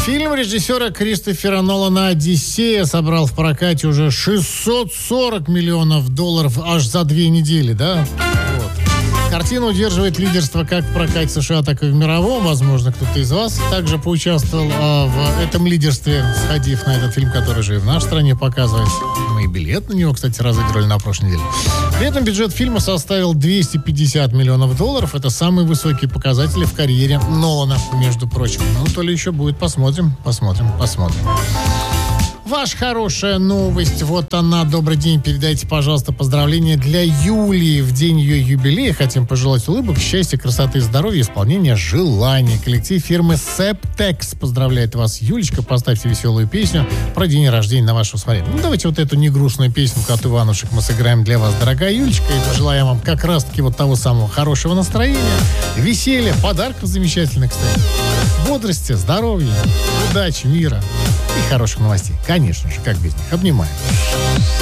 Фильм режиссера Кристофера Нолана «Одиссея» собрал в прокате уже $640 миллионов аж за 2 недели, да? Вот. Картина удерживает лидерство как в прокате США, так и в мировом. Возможно, кто-то из вас также поучаствовал в этом лидерстве, сходив на этот фильм, который же и в нашей стране показывается. Мы и билет на него, кстати, разыгрывали на прошлой неделе. При этом бюджет фильма составил $250 миллионов. Это самые высокие показатели в карьере Нолана, между прочим. Ну, то ли еще будет. Посмотрим. Ваша хорошая новость, вот она. Добрый день, передайте, пожалуйста, поздравления для Юлии. В день ее юбилея хотим пожелать улыбок, счастья, красоты, здоровья, исполнения желаний. Коллектив фирмы Septex поздравляет вас, Юлечка. Поставьте веселую песню про день рождения на ваше усмотрение. Ну, давайте вот эту негрустную песенку от Иванушек мы сыграем для вас, дорогая Юлечка. И пожелаем вам как раз-таки вот того самого хорошего настроения, веселья, подарков замечательных, кстати, бодрости, здоровья, удачи, мира и хороших новостей. Конечно же, как без них. Обнимаем.